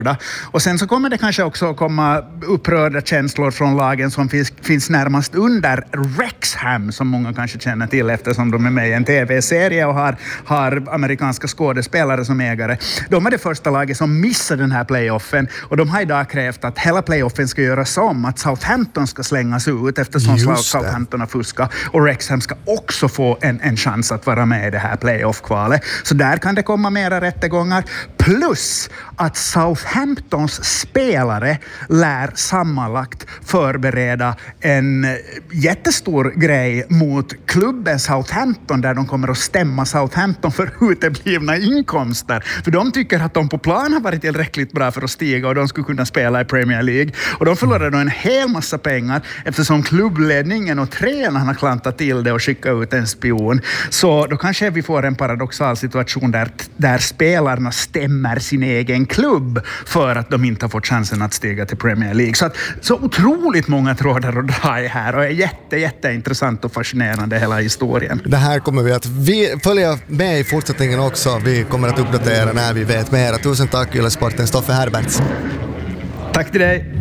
Och sen så kommer det kanske också komma upprörda känslor från lagen som finns närmast under Wrexham, som många kanske känner till eftersom de är med i en tv-serie och har amerikanska skådespelare som ägare. De är det första laget som missar den här playoffen, och de har idag krävt att hela playoffen ska göras om, att Southampton ska slängas ut eftersom Southampton har fuskat, och Wrexham ska också få en chans att vara med i det här playoff-kvalet. Så där kan det komma mera rättegångar, plus att Southamptons spelare lär sammanlagt förbereda en jättestor grej mot klubben Southampton, där de kommer att stämma Southampton för uteblivna inkomster. För de tycker att de på plan har varit tillräckligt bra för att stiga och de skulle kunna spela i Premier League. Och de förlorade en hel massa pengar eftersom klubbledningen och tränarna har klantat till det och skickat ut en spion. Så då kanske vi får en paradoxal situation där spelarna stämmer sin egen klubb för att de inte har fått chansen att stiga till Premier League. Så otroligt många trådar att dra i här, och är jätteintressant och fascinerande hela historien. Det här kommer vi att följa med i fortsättningen också. Vi kommer att uppdatera när vi vet mer. Tusen tack Yle Sporten Stoffe Herberts. Tack till dig.